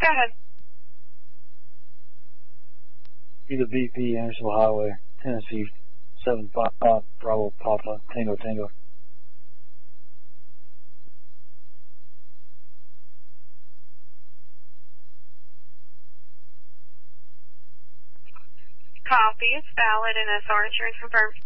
Go ahead. Either BP, Andersonville Highway, Tennessee, 755 Bravo Papa, Tango Tango. Copy. It's valid and SR insurance confirmed.